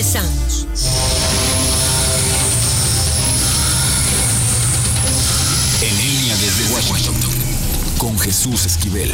Regresamos. En línea desde Washington, con Jesús Esquivel.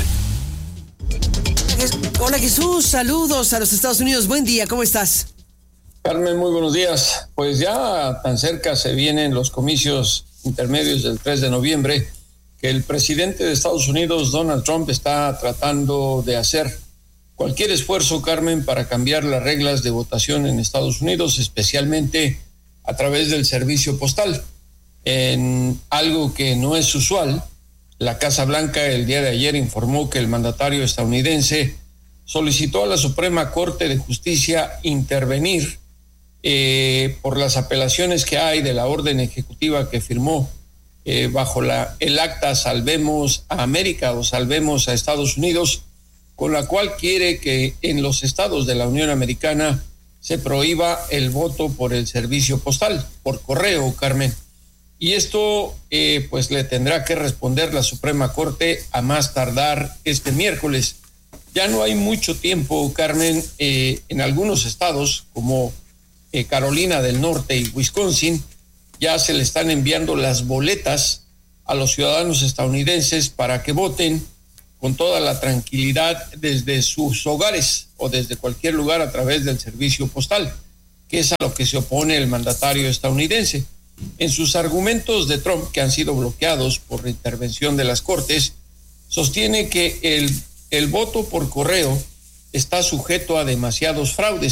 Hola Jesús, saludos a los Estados Unidos. Buen día, ¿cómo estás? Carmen, muy buenos días. Pues ya tan cerca se vienen los comicios intermedios del 3 de noviembre que el presidente de Estados Unidos, Donald Trump, está tratando de hacer cualquier esfuerzo, Carmen, para cambiar las reglas de votación en Estados Unidos, especialmente a través del servicio postal. En algo que no es usual, la Casa Blanca el día de ayer informó que el mandatario estadounidense solicitó a la Suprema Corte de Justicia intervenir por las apelaciones que hay de la orden ejecutiva que firmó bajo el acta Salvemos a América o Salvemos a Estados Unidos, con la cual quiere que en los estados de la Unión Americana se prohíba el voto por el servicio postal, por correo, Carmen. Y esto pues le tendrá que responder la Suprema Corte a más tardar este miércoles. Ya no hay mucho tiempo, Carmen, en algunos estados como Carolina del Norte y Wisconsin ya se le están enviando las boletas a los ciudadanos estadounidenses para que voten con toda la tranquilidad desde sus hogares o desde cualquier lugar a través del servicio postal, que es a lo que se opone el mandatario estadounidense. En sus argumentos de Trump, que han sido bloqueados por la intervención de las Cortes, sostiene que el voto por correo está sujeto a demasiados fraudes.